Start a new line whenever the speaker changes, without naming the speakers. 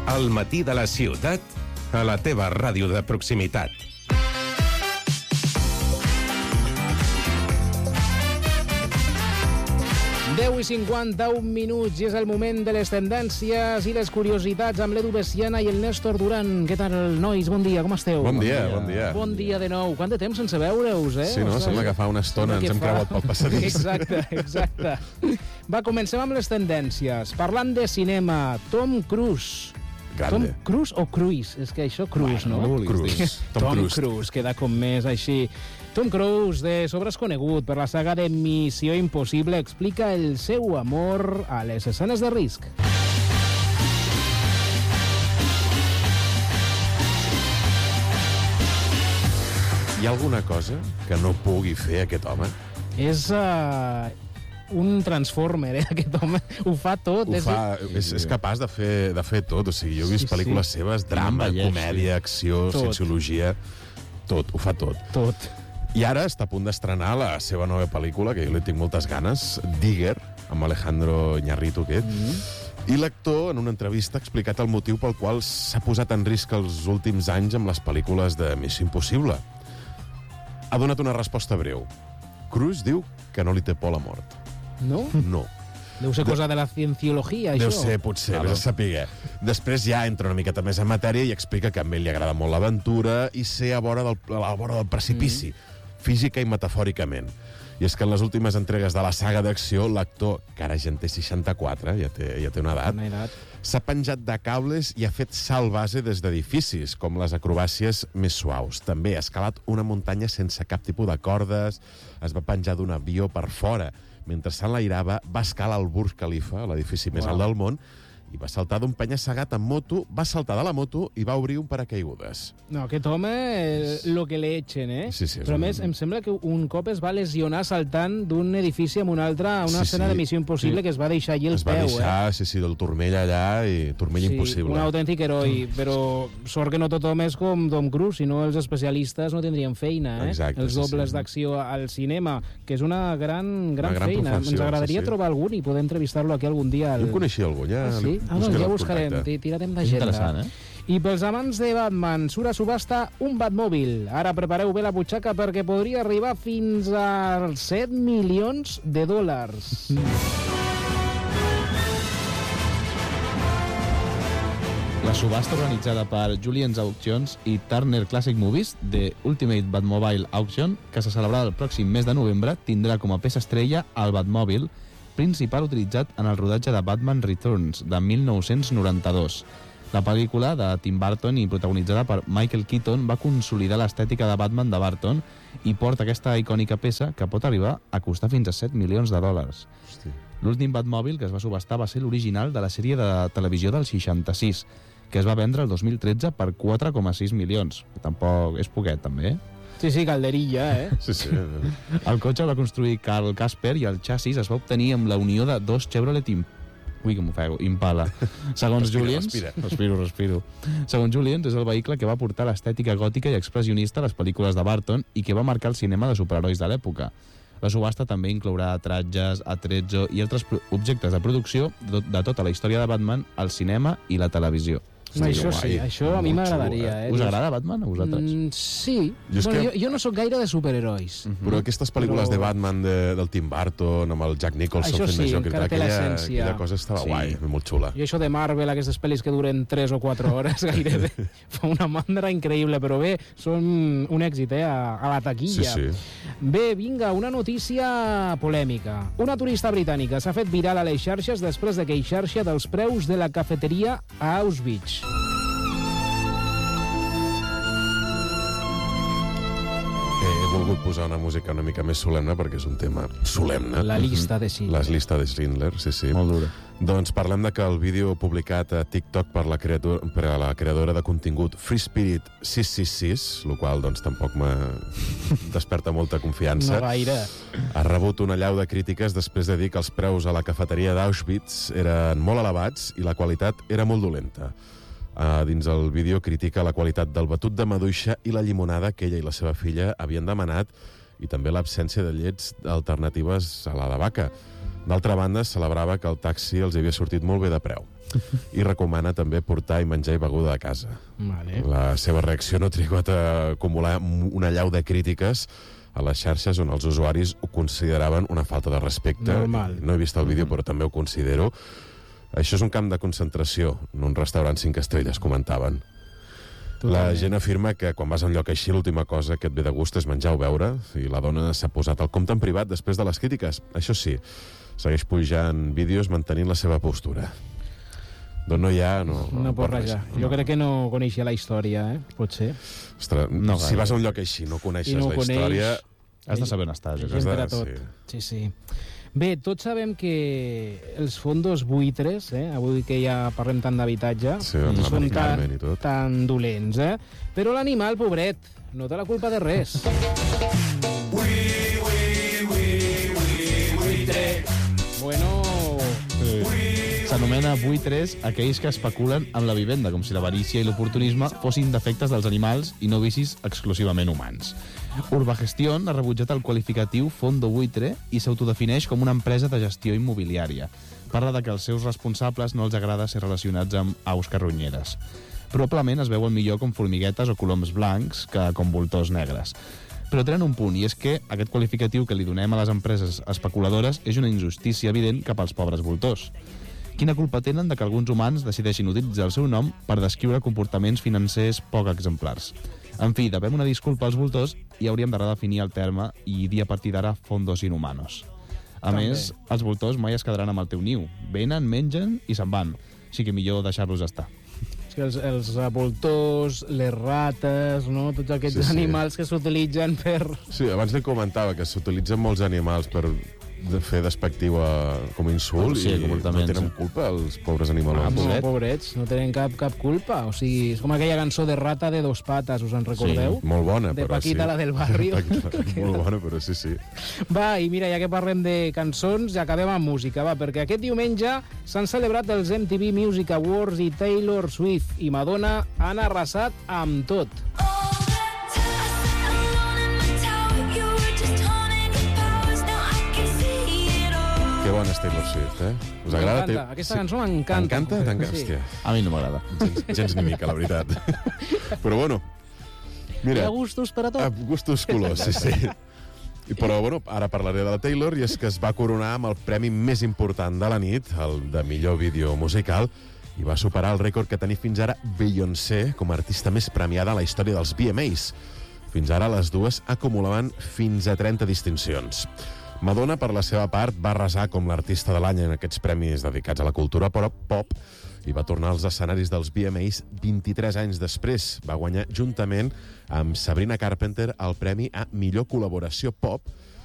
El matí de la ciutat a la teva ràdio de proximitat.
I 51 minuts i és el moment de les tendències i les curiositats amb l'Edu Bessiana i el Néstor Duran. Què tal, nois? Bon dia, com esteu?
Bon dia, bon dia.
Bon dia de nou. Quant de temps sense veure-us, eh?
Sí, no? Sembla que fa una estona ens hem creuat pel passadís.
Exacte. Va, comencem amb les tendències. Parlant de cinema, Tom Cruise.
Grande.
Tom Cruise o Cruise? És que això Cruise, no?
Cruise.
Tom Cruise, queda com més així. Tom Cruise, de sobres conegut per la saga de Missió Impossible, explica el seu amor a les escenes de risc.
Hi ha alguna cosa que no pugui fer aquest home?
És un transformer, aquest home. Ho fa tot.
És capaç de fer tot. O sigui, jo he vist pel·lícules seves, drama, comèdia, acció, cienciologia... Tot, ho fa tot.
Tot.
I ara està a punt d'estrenar la seva nova pel·lícula, que jo li tinc moltes ganes, Digger, amb Alejandro Iñárritu, I l'actor, en una entrevista, ha explicat el motiu pel qual s'ha posat en risc els últims anys amb les pel·lícules de Missió Impossible. Ha donat una resposta breu. Cruise diu que no li té por a la mort.
No?
No.
Deu ser cosa de la cienciologia, això.
Deu ser, potser, vés a saber. Després ja entra una miqueta més en matèria i explica que a ell li agrada molt l'aventura i ser a vora del precipici, física i metafòricament. I és que en les últimes entregues de la saga d'acció, l'actor, que ara ja en té 64, ja té una edat, s'ha penjat de cables i ha fet salt base des d'edificis, com les acrobàcies més suaus. També ha escalat una muntanya sense cap tipus de cordes, es va penjar d'un avió per fora. Mentre s'enlairava, va escalar el Burj Khalifa, l'edifici més alt del món, i va saltar d'un penya-segat amb moto, va saltar de la moto i va obrir un paracaigudes.
No, aquest home, lo que le echen, eh?
Sí,
però a més, em sembla que un cop es va lesionar saltant d'un edifici a un altre, a una escena de Missió Impossible, que es va deixar allí el peu,
Es va deixar, del turmell allà, i turmell impossible.
Un autèntic heroi, però sort que no tothom és com Tom Cruise, si no els especialistes no tindrien feina, eh?
Exacte,
els dobles d'acció al cinema, que és una gran feina.
Professió,
ens agradaria trobar algun i poder entrevistar-lo aquí algun dia.
Jo en coneixia algú, ja...
Sí? Doncs ja buscarem, tirarem d'agenda. I pels amants de Batman, surt a subhasta un Batmòbil. Ara prepareu bé la butxaca perquè podria arribar fins als 7 milions de dòlars.
La subhasta organitzada per Julien's Auctions i Turner Classic Movies de Ultimate Batmobile Auction, que se celebrarà el pròxim mes de novembre, tindrà com a peça estrella el Batmòbil, principal utilitzat en el rodatge de Batman Returns, de 1992. La pel·lícula, de Tim Burton i protagonitzada per Michael Keaton, va consolidar l'estètica de Batman de Burton i porta aquesta icònica peça que pot arribar a costar fins a 7 milions de dòlars. L'últim Batmòbil que es va subhastar va ser l'original de la sèrie de televisió del 66, que es va vendre el 2013 per 4,6 milions. Tampoc és poquet, també,
Sí, calderilla, eh?
Sí.
El cotxe el va construir Carl Casper i el xassis es va obtenir amb la unió de dos Chevrolet Impala. Segons Juliens... Respiro. Segons Juliens, és el vehicle que va portar l'estètica gòtica i expressionista a les pel·lícules de Burton i que va marcar el cinema de superherois de l'època. La subhasta també inclourà tratges, atrezzo i altres objectes de producció de tota la història de Batman, el cinema i la televisió.
Això sí, això a mi m'agradaria.
Us agrada Batman a vosaltres?
Sí. Jo no sóc gaire de superherois.
Però aquestes pel·lícules de Batman del Tim Burton, amb el Jack Nicholson
fent
més joc, aquella cosa estava guai, molt xula.
I això de Marvel, aquestes pel·lis que duren 3 o 4 hores gairebé, fa una mandra increïble, però bé, són un èxit, a la taquilla.
Sí.
Bé, vinga, una notícia polèmica. Una turista britànica s'ha fet viral a les xarxes després de queixar-se dels preus de la cafeteria a Auschwitz.
He volgut posar una música una mica més solemne perquè és un tema solemne.
La llista de Schindler.
La llista de Schindler, sí.
Molt dura.
Doncs parlem de que el vídeo publicat a TikTok per la creadora de contingut Free Spirit 666, el qual doncs tampoc me desperta molta confiança.
No gaire.
Ha rebut una allau de crítiques després de dir que els preus a la cafeteria d'Auschwitz eren molt elevats i la qualitat era molt dolenta. Dins el vídeo critica la qualitat del batut de maduixa i la llimonada que ella i la seva filla havien demanat i també l'absència de llets alternatives a la de vaca. D'altra banda, celebrava que el taxi els havia sortit molt bé de preu. i recomana també portar i menjar i beguda a casa.
Vale.
La seva reacció no ha trigat a acumular una allau de crítiques a les xarxes on els usuaris ho consideraven una falta de respecte.
Normal.
No he vist el vídeo, però també ho considero. Això és un camp de concentració, en un restaurant 5 estrelles, comentaven. La gent afirma que quan vas a un lloc així l'última cosa que et ve de gust és menjar o beure, i la dona s'ha posat al compte en privat després de les crítiques. Això sí, segueix pujant vídeos mantenint la seva postura. Doncs no hi ha...
No pot rajar. Jo crec que no coneixia la història, potser.
Ostres, si vas a un lloc així no coneixes la història...
Has de saber on estàs.
Sí. Bé, tots sabem que els fondos buitres, avui que ja parlem tant d'habitatge, són tan dolents, Però l'animal, pobret, no té la culpa de res. Bueno...
S'anomena buitres aquells que especulen amb la vivenda, com si l'avarícia i l'oportunisme fossin defectes dels animals i no vicis exclusivament humans. Urbagestión ha rebutjat el qualificatiu fondo buitre i s'autodefineix com una empresa de gestió immobiliària. Parla de que als seus responsables no els agrada ser relacionats amb aus carronyeres. Probablement es veuen millor com formiguetes o coloms blancs que com voltors negres. Però tenen un punt, i és que aquest qualificatiu que li donem a les empreses especuladores és una injustícia evident cap als pobres voltors. Quina culpa tenen de que alguns humans decideixin utilitzar el seu nom per descriure comportaments financers poc exemplars? En fi, devem una disculpa als voltors i hauríem de redefinir el terme i dir a partir d'ara fondos inhumanos. A més, els voltors mai es quedaran amb el teu niu. Venen, mengen i se'n van. Així que millor deixar-los estar.
És que els voltors, les rates, no? Tots aquests animals que s'utilitzen per...
Sí, abans li comentava que s'utilitzen molts animals per fer despectiu com a insult i no tenen culpa els pobres animals.
No, pobrets, no tenen cap culpa. O sigui, és com aquella cançó de Rata de dos patas, us en recordeu?
Sí, molt bona,
de Paquita, la del barrio.
Molt bona, però sí.
Va, i mira, ja que parlem de cançons, ja acabem amb música, perquè aquest diumenge s'han celebrat els MTV Music Awards i Taylor Swift i Madonna han arrasat amb tot.
Que bona és Taylor Swift, Us agrada?
M'encanta, aquesta cançó m'encanta.
T'encanta?
Sí.
Hòstia.
A mi no m'agrada.
Gens ni mica, la veritat. Però bueno, mira...
Hi ha gustos per a tot.
Gustos colors, sí. Però bueno, ara parlaré de la Taylor, i és que es va coronar amb el premi més important de la nit, el de millor vídeo musical, i va superar el rècord que tenia fins ara Beyoncé com a artista més premiada a la història dels VMAs. Fins ara les dues acumulaven fins a 30 distincions. Madonna, per la seva part, va arrasar com l'artista de l'any en aquests premis dedicats a la cultura pop i va tornar als escenaris dels VMAs 23 anys després. Va guanyar juntament amb Sabrina Carpenter el premi a millor col·laboració pop